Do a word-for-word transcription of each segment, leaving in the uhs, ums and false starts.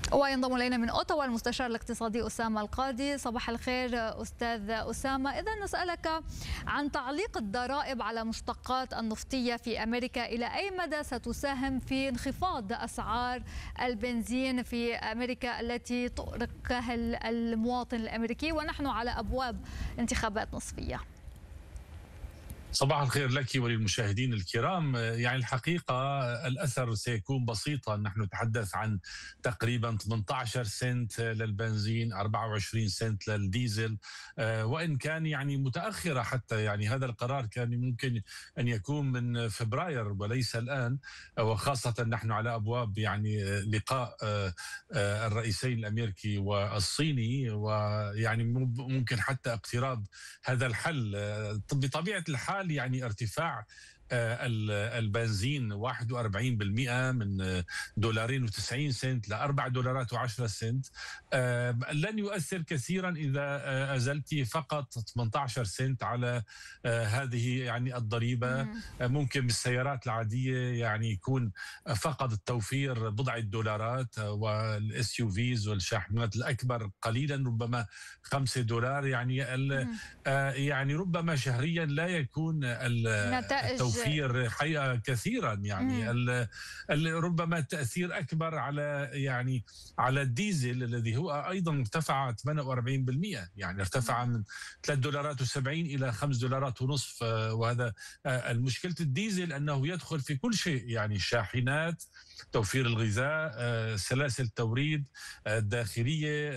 وينضم إلينا من أوتاوا المستشار الاقتصادي أسامة القاضي. صباح الخير أستاذ أسامة. إذا نسألك عن تعليق الضرائب على مشتقات النفطية في أمريكا، إلى أي مدى ستساهم في انخفاض أسعار البنزين في أمريكا التي تؤرق كاهل المواطن الأمريكي ونحن على أبواب انتخابات نصفية؟ صباح الخير لك وللمشاهدين الكرام. يعني الحقيقة الأثر سيكون بسيطا، نحن نتحدث عن تقريبا ثمانية عشر سنت للبنزين، أربعة وعشرين سنت للديزل، وإن كان يعني متأخرة حتى. يعني هذا القرار كان ممكن أن يكون من فبراير وليس الآن، وخاصة نحن على أبواب يعني لقاء الرئيسين الأمريكي والصيني، ويعني ممكن حتى اقتراب هذا الحل. بطبيعة الحال يعني ارتفاع البنزين واحد وأربعين بالمئة من دولارين وتسعين سنت لأربع دولارات وعشرة سنت لن يؤثر كثيرا إذا أزلت فقط ثمانية عشر سنت على هذه يعني الضريبة. ممكن بالسيارات العادية يعني يكون فقط التوفير بضعة دولارات، والاس يو فيز والشاحنات الأكبر قليلا ربما خمسة دولار. يعني يعني ربما شهريا لا يكون التوفير توفير حقيقة كثيرا. يعني ال ال ربما التأثير أكبر على يعني على الديزل الذي هو أيضا ارتفع ثمانية وأربعين بالمئة، يعني ارتفع من ثلاث دولارات وسبعين إلى خمس دولارات ونصف. وهذا المشكلة الديزل أنه يدخل في كل شيء، يعني الشاحنات، توفير الغذاء، سلاسل التوريد الداخلية،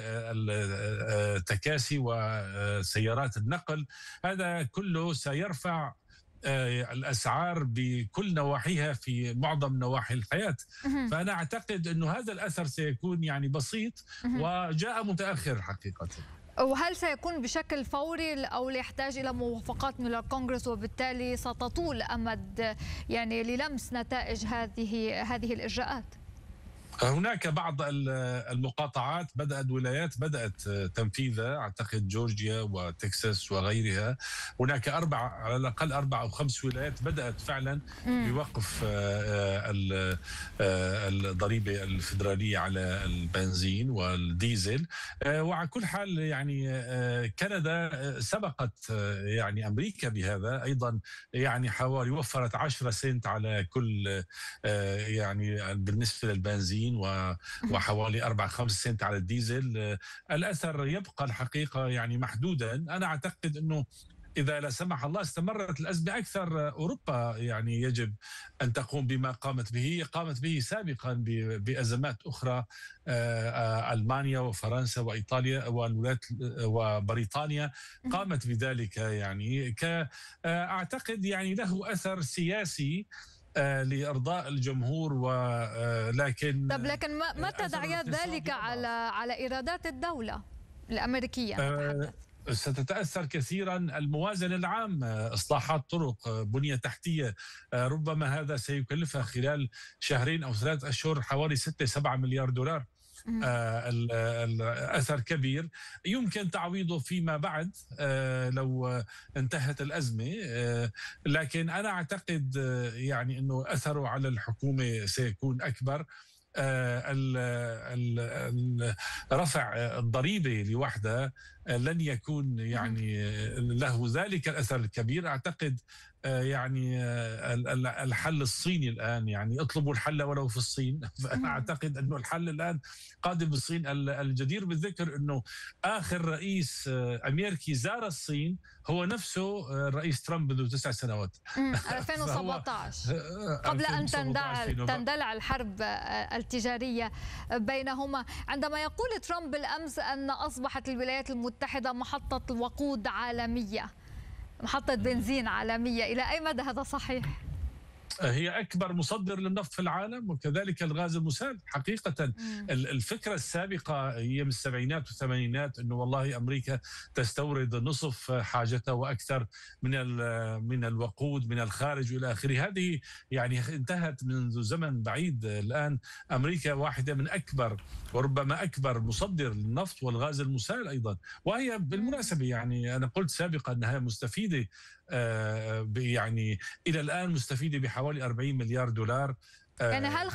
التكاسي وسيارات النقل. هذا كله سيرفع الأسعار بكل نواحيها في معظم نواحي الحياة. فأنا أعتقد أنه هذا الأثر سيكون يعني بسيط وجاء متأخر حقيقة. وهل سيكون بشكل فوري أو يحتاج إلى موافقات من الكونغرس، وبالتالي ستطول أمد يعني للمس نتائج هذه هذه الإجراءات؟ هناك بعض المقاطعات بدأت ولايات بدأت تنفيذها، أعتقد جورجيا وتكساس وغيرها. هناك أربع على الأقل أربع أو خمس ولايات بدأت فعلا بوقف الضريبة الفيدرالية على البنزين والديزل. وعلى كل حال يعني كندا سبقت يعني أمريكا بهذا أيضا، يعني حوالي وفرت عشرة سنت على كل يعني بالنسبة للبنزين، وحوالي أربعة خمس سنت على الديزل. الأثر يبقى الحقيقة يعني محدودا. أنا أعتقد أنه إذا لا سمح الله استمرت الأزمة أكثر، أوروبا يعني يجب أن تقوم بما قامت به قامت به سابقا بأزمات أخرى. ألمانيا وفرنسا وإيطاليا والولايات وبريطانيا قامت بذلك. يعني أعتقد يعني له أثر سياسي لإرضاء الجمهور، ولكن طب لكن ما تداعيات ذلك على على إيرادات الدولة الأمريكية؟ أه ستتأثر كثيرا الموازنة العامة، إصلاحات طرق، بنية تحتية، ربما هذا سيكلفها خلال شهرين أو ثلاث أشهر حوالي ستة سبعة مليار دولار. آه الأثر كبير يمكن تعويضه فيما بعد آه لو انتهت الأزمة. آه لكن أنا أعتقد آه يعني أنه أثره على الحكومة سيكون أكبر. آه ال ال رفع الضريبة لوحدها لن يكون يعني له ذلك الأثر الكبير. أعتقد يعني الحل الصيني الآن، يعني اطلبوا الحل ولو في الصين. فأنا أعتقد أنه الحل الآن قادم بالصين. الجدير بالذكر أنه آخر رئيس أمريكي زار الصين هو نفسه الرئيس ترامب منذ تسع سنوات، ألفين وسبعة عشر، قبل أن تندلع تندلع الحرب التجارية بينهما. عندما يقول ترامب بالأمس أن أصبحت الولايات المتحدة محطة وقود عالمية، محطة بنزين عالمية، إلى أي مدى هذا صحيح؟ هي أكبر مصدر للنفط في العالم وكذلك الغاز المسال. حقيقة مم. الفكرة السابقة هي من السبعينات والثمانينات أنه والله أمريكا تستورد نصف حاجتها وأكثر من من الوقود من الخارج وإلى آخره. هذه يعني انتهت منذ زمن بعيد. الآن أمريكا واحدة من أكبر وربما أكبر مصدر للنفط والغاز المسال أيضا. وهي بالمناسبة يعني أنا قلت سابقا أنها مستفيدة يعني إلى الآن مستفيدة بحوالي أربعين مليار دولار. يعني هل